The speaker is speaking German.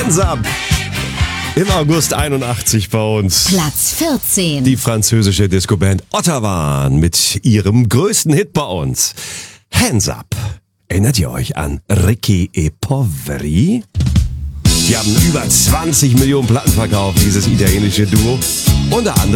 Hands Up. Im August 81 bei uns. Platz 14. Die französische Discoband Ottawa mit ihrem größten Hit bei uns. Hands Up. Erinnert ihr euch an Ricky e Poveri? Die haben über 20 Millionen Platten verkauft, dieses italienische Duo. Unter anderem